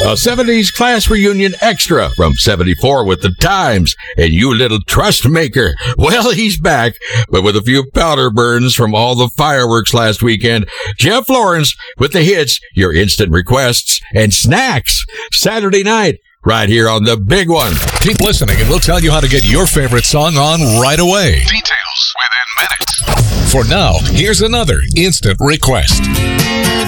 A 70s class reunion extra from 74 with the Times. And you little trust maker. Well, he's back, but with a few powder burns from all the fireworks last weekend. Jeff Lawrence with the hits, your instant requests, and snacks. Saturday night, right here on the big one. Keep listening and we'll tell you how to get your favorite song on right away. Details within minutes. For now, here's another instant request.